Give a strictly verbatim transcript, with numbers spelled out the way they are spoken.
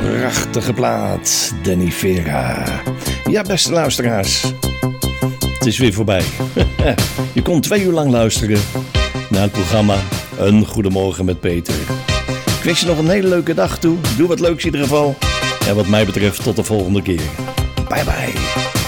Prachtige plaat, Danny Vera. Ja, beste luisteraars, het is weer voorbij. Je kon twee uur lang luisteren naar het programma Een Goedemorgen met Peter. Ik wens je nog een hele leuke dag toe. Doe wat leuks in ieder geval. En wat mij betreft tot de volgende keer. Bye bye.